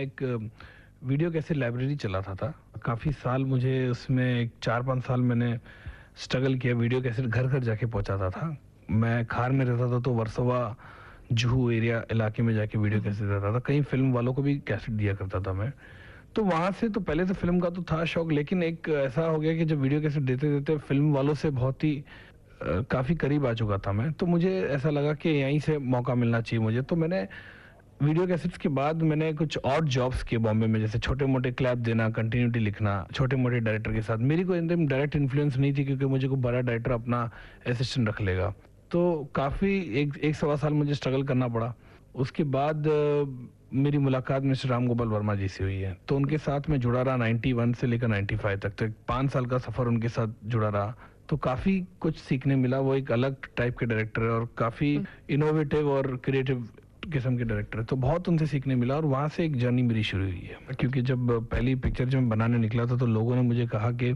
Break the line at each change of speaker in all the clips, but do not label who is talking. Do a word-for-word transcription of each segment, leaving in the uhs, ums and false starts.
एक video cassette library चलाता था। काफ़ी साल मुझे उसमें चार पाँच साल मैंने स्ट्रगल किया, वीडियो कैसेट घर घर जाके पहुंचाता था। मैं खार में रहता था तो वर्सोवा जुहू एरिया इलाके में जाके वीडियो कैसेट देता था। कई फिल्म वालों को भी कैसेट दिया करता था मैं। तो वहाँ से तो पहले तो फिल्म का तो था शौक, लेकिन एक ऐसा हो गया कि जब वीडियो कैसेट देते देते फिल्म वालों से बहुत ही काफ़ी करीब आ चुका था मैं, तो मुझे ऐसा लगा कि यहीं से मौका मिलना चाहिए मुझे। तो मैंने वीडियो कैसेट्स के बाद मैंने कुछ और जॉब्स किए बॉम्बे में, जैसे छोटे मोटे क्लैप देना, कंटिन्यूटी लिखना छोटे मोटे डायरेक्टर के साथ। मेरी कोई एकदम डायरेक्ट इन्फ्लुएंस नहीं थी क्योंकि मुझे कोई बड़ा डायरेक्टर अपना असिस्टेंट रख लेगा। तो काफ़ी एक एक सवा साल मुझे स्ट्रगल करना पड़ा। उसके बाद मेरी मुलाकात मिस्टर राम गोपाल वर्मा जी से हुई है, तो उनके साथ मैं जुड़ा रहा इक्यानवे से लेकर पचानवे तक। तो पाँच साल का सफ़र उनके साथ जुड़ा रहा, तो काफ़ी कुछ सीखने मिला। वो एक अलग टाइप के डायरेक्टर है और काफ़ी इनोवेटिव और क्रिएटिव किस्म के डायरेक्टर है, तो बहुत उनसे सीखने मिला। और वहाँ से एक जर्नी मेरी शुरू हुई है, क्योंकि जब पहली पिक्चर जब मैं बनाने निकला था तो लोगों ने मुझे कहा कि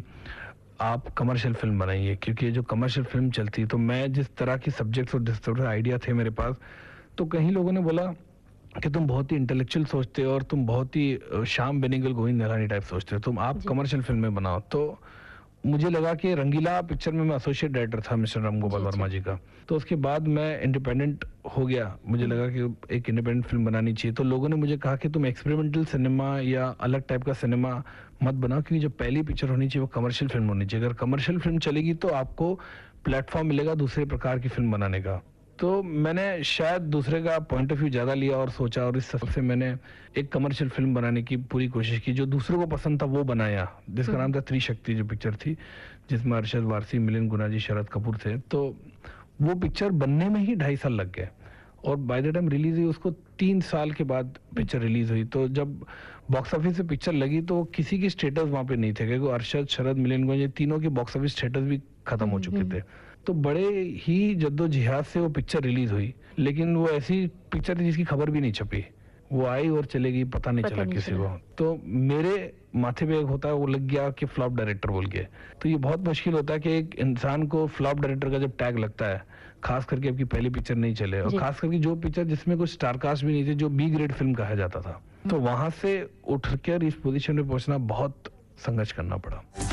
आप कमर्शियल फिल्म बनाइए, क्योंकि जो कमर्शियल फिल्म चलती, तो मैं जिस तरह की सब्जेक्ट्स और जिस तरह आइडिया थे मेरे पास, तो कहीं लोगों ने बोला कि तुम बहुत ही इंटेलेक्चुअल सोचते हो और तुम बहुत ही श्याम बेनेगल, गोविंद निहलानी टाइप सोचते हो, तुम आप कमर्शियल फिल्में बनाओ। तो मुझे लगा कि रंगीला पिक्चर में मैं एसोसिएट डायरेक्टर था मिस्टर राम गोपाल वर्मा जी का। तो उसके बाद मैं इंडिपेंडेंट हो गया, मुझे लगा कि एक इंडिपेंडेंट फिल्म बनानी चाहिए। तो लोगों ने मुझे कहा कि तुम एक्सपेरिमेंटल सिनेमा या अलग टाइप का सिनेमा मत बनाओ, क्योंकि जो पहली पिक्चर होनी चाहिए वो कमर्शियल फिल्म होनी चाहिए। अगर कमर्शियल फिल्म चलेगी तो आपको प्लेटफॉर्म मिलेगा दूसरे प्रकार की फिल्म बनाने का। तो मैंने शायद दूसरे का पॉइंट ऑफ व्यू ज़्यादा लिया और सोचा, और इस सफर से मैंने एक कमर्शियल फिल्म बनाने की पूरी कोशिश की। जो दूसरों को पसंद था वो बनाया, जिसका नाम था त्रिशक्ति, जो पिक्चर थी जिसमें अरशद वारसी, मिलिंद गुनाजी, शरद कपूर थे। तो वो पिक्चर बनने में ही ढाई साल लग गए और बाय द टाइम रिलीज हुई उसको तीन साल के बाद पिक्चर रिलीज हुई। तो जब बॉक्स ऑफिस से पिक्चर लगी तो किसी के स्टेटस वहाँ पे नहीं थे, क्योंकि अरशद, शरद, मिलिंद गुनाजी तीनों के बॉक्स ऑफिस स्टेटस भी खत्म हो चुके थे। तो बड़े ही जद्दोजहद से वो पिक्चर रिलीज हुई, लेकिन वो ऐसी पिक्चर थी जिसकी खबर भी नहीं छपी। वो आई और चले गई, पता नहीं पता चला नहीं किसी को। तो मेरे माथे पे एक होता है वो लग गया कि फ्लॉप डायरेक्टर बोल के। तो ये बहुत मुश्किल होता है कि एक इंसान को फ्लॉप डायरेक्टर का जब टैग लगता है, खास करके आपकी पहली पिक्चर नहीं चले, और खास करके जो पिक्चर जिसमें कुछ स्टारकास्ट भी नहीं थे, जो बी ग्रेड फिल्म कहा जाता था। तो वहां से उठ कर इस पोजीशन पे पहुंचना बहुत संघर्ष करना पड़ा।